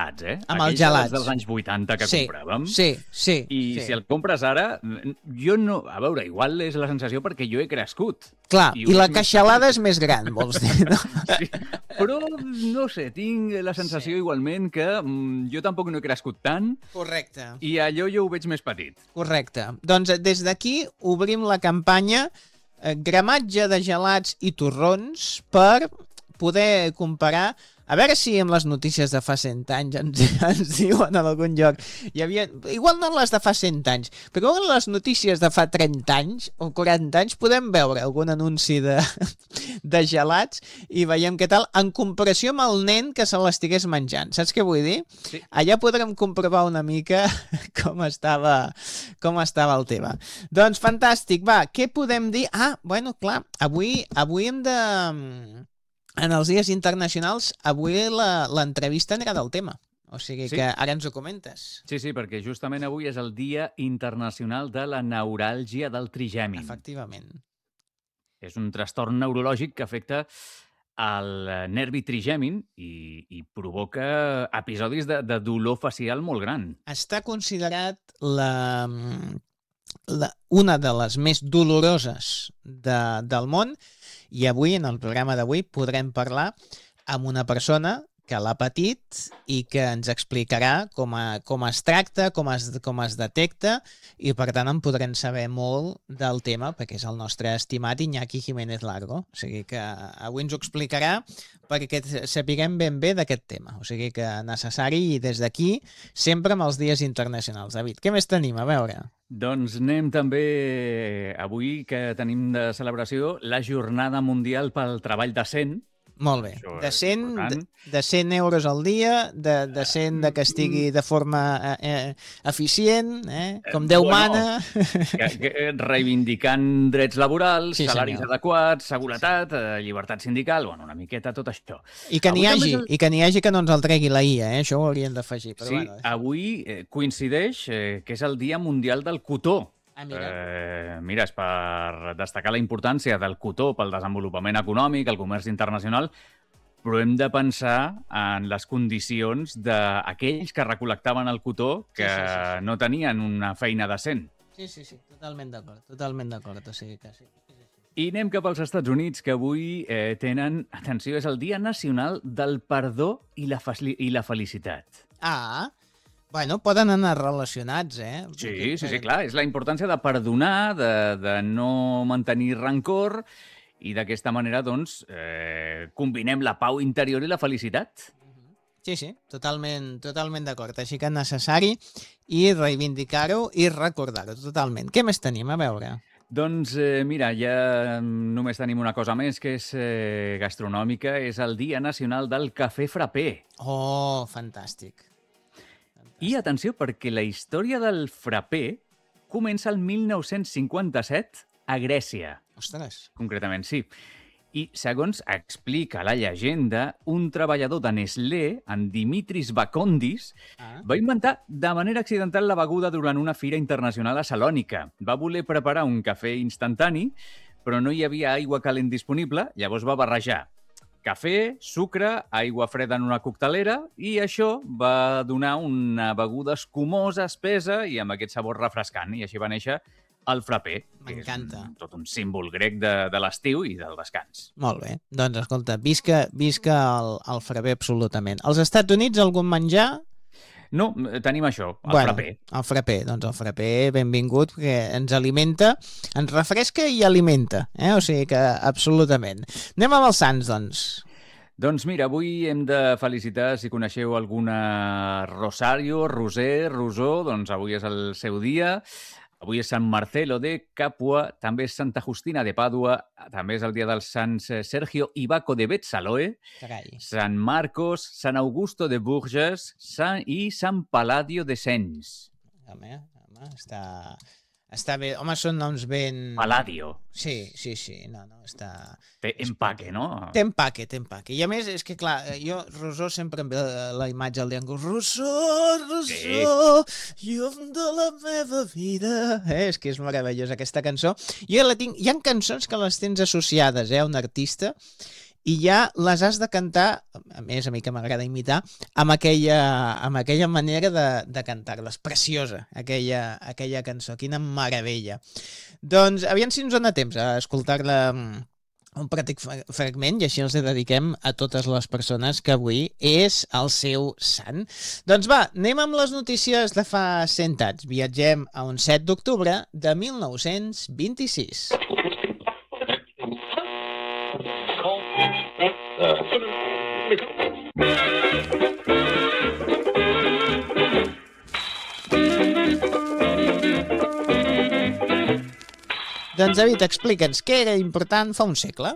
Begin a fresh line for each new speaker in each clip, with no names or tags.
gelats,
Amb
aquells
els gelats
dels anys 80 que compràvem.
Sí.
I si el compres ara, jo no... A veure, igual és la sensació perquè jo he crescut.
Clar, i la queixalada és més gran, vols dir, no?
Sí, però no sé, tinc la sensació igualment que jo tampoc no he crescut tant.
Correcte.
I allò jo ho veig més petit.
Correcte. Doncs des d'aquí obrim la campanya gramatge de gelats i torrons per poder comparar. A veure si amb les notícies de fa 100 anys ens diuen en algun lloc. Hi havia, igual no les de fa 100 anys, però en les notícies de fa 30 anys o 40 anys podem veure algun anunci de gelats i veiem què tal, en comparació amb el nen que se l'estigués menjant. Saps què vull dir?
Sí.
Allà podrem comprovar una mica com estava el tema. Doncs fantàstic, va, què podem dir? Bueno, clar, avui hem de... En els dies internacionals, avui l'entrevista anirà del tema. O sigui que ara ens ho comentes.
Sí, perquè justament avui és el Dia Internacional de la Neuràlgia del Trigèmin.
Efectivament.
És un trastorn neurològic que afecta el nervi trigèmin i provoca episodis de dolor facial molt gran.
Està considerat una de les més doloroses del món. I avui, en el programa d'avui, podrem parlar amb una persona que l'ha patit i que ens explicarà com es tracta, com es detecta, i per tant en podrem saber molt del tema, perquè és el nostre estimat Iñaki Jiménez Largo. O sigui que avui ens ho explicarà perquè sapiguem ben bé d'aquest tema. O sigui que necessari, i des d'aquí, sempre amb els dies internacionals. David, què més tenim? A veure...
Doncs anem també, avui que tenim de celebració, la Jornada Mundial pel Treball Decent.
Molt bé. De 100 euros al dia, de 100 de que estigui de forma eficient, com Déu mana.
Reivindicant drets laborals, salaris adequats, seguretat, llibertat sindical, bueno, una miqueta tot això.
I que n'hi hagi que no ens el tregui la IA, això ho hauríem d'afegir.
Sí, avui coincideix que és el Dia Mundial del Cotó. Mira, és per destacar la importància del cotó pel desenvolupament econòmic, el comerç internacional, però hem de pensar en les condicions d'aquells que recol·lectaven el cotó que no tenien una feina decent.
Sí, totalment d'acord, o sigui que sí.
I anem cap als Estats Units, que avui tenen, atenció, és el Dia Nacional del Perdó i la Felicitat.
Bueno, poden anar relacionats,
Sí, clar. És la importància de perdonar, de no mantenir rancor, i d'aquesta manera, doncs, combinem la pau interior i la felicitat.
Sí, totalment d'acord. Així que és necessari i reivindicar-ho i recordar-ho, totalment. Què més tenim? A veure...
Doncs mira, ja només tenim una cosa més, que és gastronòmica, és el Dia Nacional del Cafè Frappé.
Oh, fantàstic.
I atenció, perquè la història del frappé comença el 1957 a Grècia.
Ostres.
Concretament, sí. I, segons explica la llegenda, un treballador de Nestlé, en Dimitris Bakondis, va inventar de manera accidental la beguda durant una fira internacional a Salònica. Va voler preparar un cafè instantani, però no hi havia aigua calent disponible, llavors va barrejar cafè, sucre, aigua freda en una coctelera, i això va donar una beguda escumosa, espessa i amb aquest sabor refrescant. I així va néixer el frappé.
M'encanta.
És tot un símbol grec de l'estiu i del descans.
Molt bé. Doncs escolta, visca el frappé absolutament. Als Estats Units algun menjar?
No, tenim això, el frappé.
El frappé, doncs el frappé, benvingut, perquè ens alimenta, ens refresca i alimenta, o sigui que absolutament. Anem amb els sants, doncs.
Doncs mira, avui hem de felicitar, si coneixeu alguna Rosario, Roser, Rosó, doncs avui és el seu dia. Avui és Sant Marcelo de Capua, també és Santa Justina de Pàdua, també és el dia dels Sants Sergio i Baco de Betzaloe, Sant Marcos, Sant Augusto de Bourges i Sant Palladio de Sens.
Home, està bé. Home, són noms ben...
Palladio.
Sí, no, està...
Té empaque, no?
Té empaque. I a més, és que clar, jo, Rosó, sempre em ve la imatge al triangle. Rosó, llum de la meva vida. És que és meravellosa aquesta cançó. Jo la tinc... Hi ha cançons que les tens associades a un artista i ja les has de cantar, a més a mi que m'agrada imitar, amb aquella manera de cantar-les. Preciosa, aquella cançó. Quina meravella. Doncs aviam si ens dona temps a escoltar-la un petit fragment i així els dediquem a totes les persones que avui és el seu sant. Doncs va, anem amb les notícies de fa 100 anys. Viatgem a un 7 d'octubre de 1926. Doncs David, explica'ns què era important fa un segle.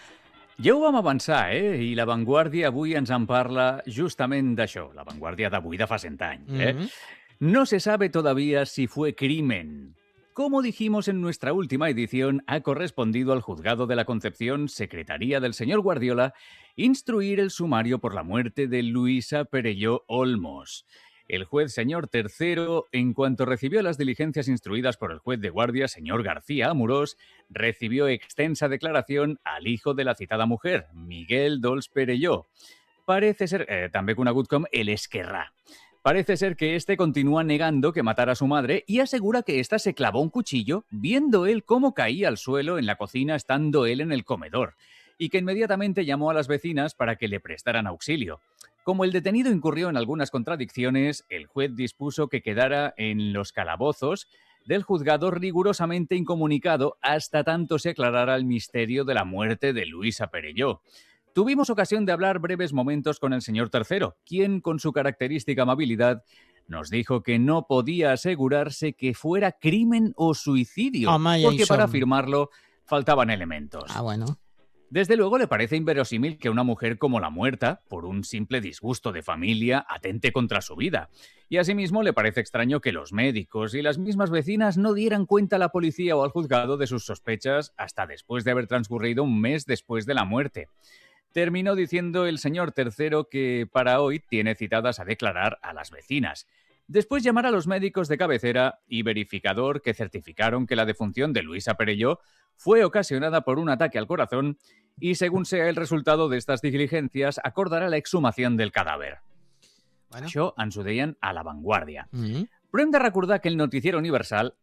Ja ho vam avançar, I La Vanguardia avui ens en parla justament d'això. La Vanguardia d'avui de fa 100 anys, No se sabe todavía si fue crimen. Como dijimos en nuestra última edición, ha correspondido al Juzgado de la Concepción, Secretaría del señor Guardiola, instruir el sumario por la muerte de Luisa Perelló Olmos. El juez señor Tercero, en cuanto recibió las diligencias instruidas por el juez de guardia, señor García Amorós, recibió extensa declaración al hijo de la citada mujer, Miguel Dols Perelló. Parece ser, també conegut com el Esquerrà. Parece ser que este continúa negando que matara a su madre y asegura que ésta se clavó un cuchillo viendo él cómo caía al suelo en la cocina estando él en el comedor, y que inmediatamente llamó a las vecinas para que le prestaran auxilio. Como el detenido incurrió en algunas contradicciones, el juez dispuso que quedara en los calabozos del juzgado rigurosamente incomunicado hasta tanto se aclarara el misterio de la muerte de Luisa Perelló. Tuvimos ocasión de hablar breves momentos con el señor Tercero, quien, con su característica amabilidad, nos dijo que no podía asegurarse que fuera crimen o suicidio, porque para afirmarlo faltaban elementos.
Bueno.
Desde luego le parece inverosímil que una mujer como la muerta, por un simple disgusto de familia, atente contra su vida. Y asimismo le parece extraño que los médicos y las mismas vecinas no dieran cuenta a la policía o al juzgado de sus sospechas hasta después de haber transcurrido un mes después de la muerte. Terminó diciendo el señor Tercero que para hoy tiene citadas a declarar a las vecinas. Después llamar a los médicos de cabecera y verificador que certificaron que la defunción de Luisa Perelló fue ocasionada por un ataque al corazón y, según sea el resultado de estas diligencias, acordarà la exhumación del cadàver. Bueno. Això ens ho deien a La Vanguardia. Però hem de recordar que el Noticiero Universal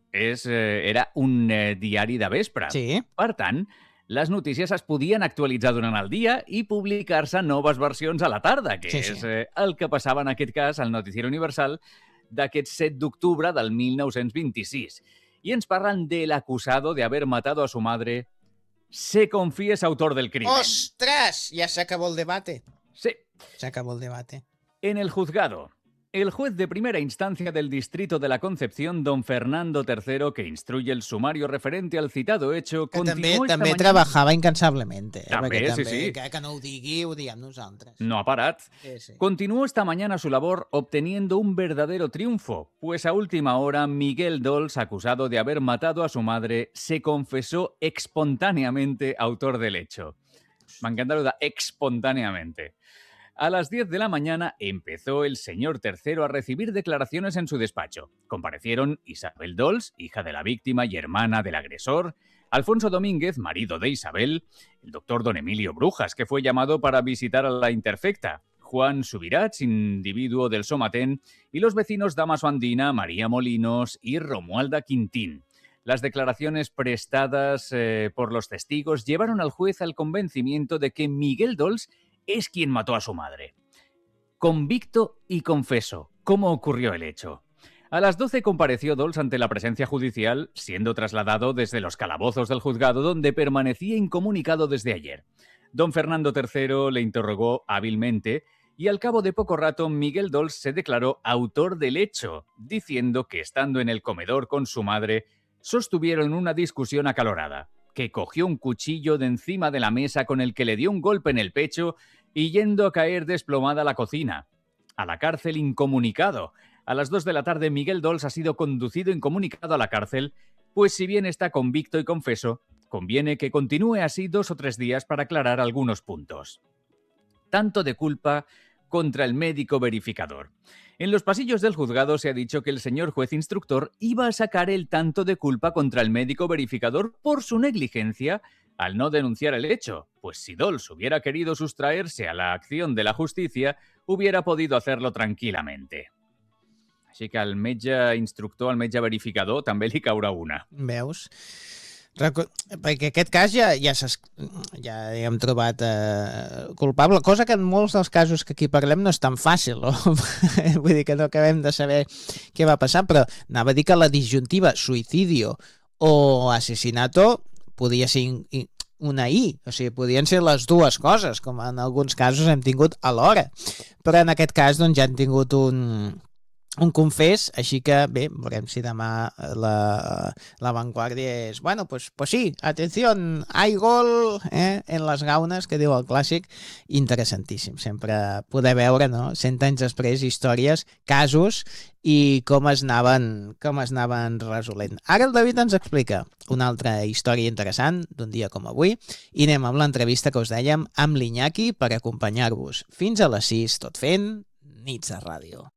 era un diari de vespre.
Sí.
Per tant, les notícies es podien actualitzar durant el dia i publicar-se noves versions a la tarda, que és el que passava en aquest cas al Noticiero Universal d'aquest 7 d'octubre del 1926. Y ens parlan del acusado de haber matado a su madre. Se confiesa autor del crimen.
¡Ostras! Ya se acabó el debate.
Sí.
Se acabó el debate.
En el juzgado, el juez de primera instancia del distrito de la Concepción, don Fernando III, que instruye el sumario referente al citado hecho,
que també trabajava incansablemente.
També, sí.
Que no ho digui, ho diguem nosaltres.
No ha parat.
Sí.
Continuó esta mañana su labor obteniendo un verdadero triunfo, pues a última hora Miguel Dols, acusado de haber matado a su madre, se confesó espontáneamente autor del hecho. Me encanta lo de espontáneamente. A las 10 de la mañana empezó el señor Tercero a recibir declaraciones en su despacho. Comparecieron Isabel Dols, hija de la víctima y hermana del agresor, Alfonso Domínguez, marido de Isabel, el doctor don Emilio Brujas, que fue llamado para visitar a la interfecta, Juan Subirats, individuo del Somatén, y los vecinos Damaso Andina, María Molinos y Romualda Quintín. Las declaraciones prestadas por los testigos llevaron al juez al convencimiento de que Miguel Dols es quien mató a su madre. Convicto y confeso. ¿Cómo ocurrió el hecho? A las 12 compareció Dols ante la presencia judicial, siendo trasladado desde los calabozos del juzgado, donde permanecía incomunicado desde ayer. Don Fernando III le interrogó hábilmente y al cabo de poco rato Miguel Dols se declaró autor del hecho, diciendo que estando en el comedor con su madre, sostuvieron una discusión acalorada, que cogió un cuchillo de encima de la mesa con el que le dio un golpe en el pecho y yendo a caer desplomada a la cocina. A la cárcel incomunicado. A las 2 de la tarde Miguel Dols ha sido conducido incomunicado a la cárcel, pues si bien está convicto y confeso, conviene que continúe así 2 o 3 días para aclarar algunos puntos. Tanto de culpa contra el médico verificador. En los pasillos del juzgado se ha dicho que el señor juez instructor iba a sacar el tanto de culpa contra el médico verificador por su negligencia al no denunciar el hecho, pues si Dols hubiera querido sustraerse a la acción de la justicia, hubiera podido hacerlo tranquilamente. Així que al metge instructor, al metge verificador, també li caurà una.
Veus? Perquè aquest cas ja hem trobat culpable, cosa que en molts dels casos que aquí parlem no és tan fàcil, no? Vull dir que no acabem de saber què va passar, però anava a dir que la disjuntiva suïcidio o assassinato podia ser una I, o sigui, podien ser les dues coses, com en alguns casos hem tingut alhora, però en aquest cas doncs, ja hem tingut un confés, així que bé, veurem si demà la Vanguardia és, bueno, pues sí, atenció, hay gol en les gaunes, que diu el clàssic, interessantíssim, sempre poder veure, no?, 100 anys després, històries, casos i com es anaven resolent. Ara el David ens explica una altra història interessant d'un dia com avui i anem amb l'entrevista que us dèiem amb l'Iñaki per acompanyar-vos fins a les 6, tot fent Nits de Ràdio.